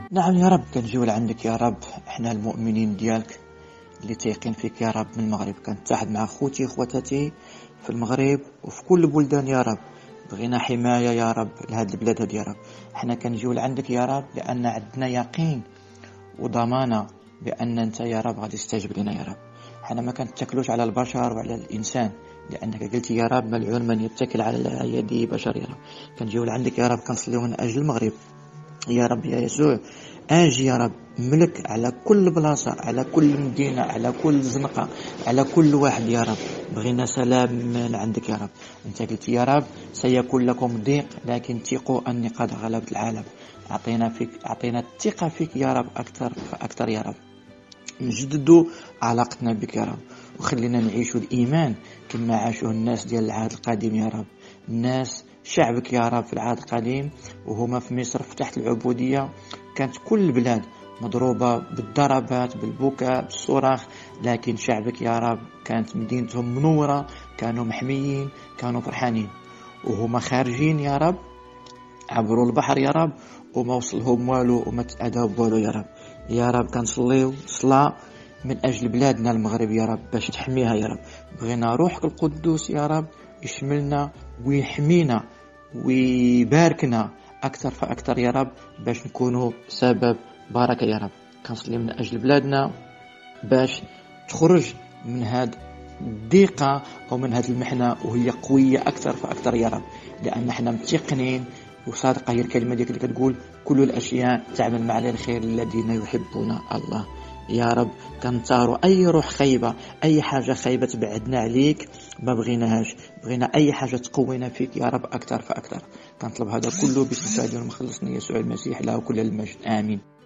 نعم يا رب، كنجيو لعندك يا رب. احنا المؤمنين ديالك اللي تيقين فيك يا رب من المغرب، كنتحد مع خوتي خواتاتي في المغرب وفي كل البلدان يا رب. بغينا حماية يا رب لهاد البلاد هاد يا رب. احنا كنجيو لعندك يا رب لأن عندنا يقين وضمانة بأن أنت يا رب غادي تستجب لنا يا رب. احنا ما كنتكلوش على البشر وعلى الإنسان، لأنك قلت يا رب ملعون من يتكل على يد بشر يا رب. كنجيو لعندك يا رب، كنصليو من أجل المغرب يا رب. يا يسوع اجي يا رب، ملك على كل بلاصة، على كل مدينة، على كل زنقة، على كل واحد يا رب. بغينا سلام من عندك يا رب. انت قلت يا رب سيكون لكم ضيق لكن ثقوا اني قد غلبت العالم. اعطينا الثقة فيك يا رب اكثر فاكثر يا رب. نجددوا علاقتنا بك يا رب، وخلينا نعيشوا الإيمان كما عاشوا الناس ديال العهد القديم يا رب. الناس شعبك يا رب في العهد القديم وهما في مصر في تحت العبودية، كانت كل البلاد مضروبة بالضربات بالبكاء بالصراخ، لكن شعبك يا رب كانت مدينتهم منورة، كانوا محميين، كانوا فرحانين. وهما خارجين يا رب عبروا البحر يا رب، وما وصلهم والو وما تأذوا بوالو يا رب. يا رب كنصليو صلاة من أجل بلادنا المغرب يا رب باش تحميها يا رب. بغينا روحك القدوس يا رب يشملنا ويحمينا ويباركنا أكثر فأكثر يا رب، باش نكونوا سبب بركة يا رب. كنصلي من أجل بلادنا باش تخرج من هاد الضيقة أو من هاد المحنة وهي قوية أكثر فأكثر يا رب، لأن احنا متيقنين وصادقة هي الكلمة ديك اللي كتقول كل الأشياء تعمل مع الخير الذين يحبون الله. يا رب كنطاروا أي روح خيبة، أي حاجة خيبة تبعدنا عليك، ما بغيناهاش. بغينا أي حاجة تقوينا فيك يا رب أكثر فأكثر. كنطلب هذا كله باسم سيدنا ومخلصنا يسوع المسيح، له كل المجد، آمين.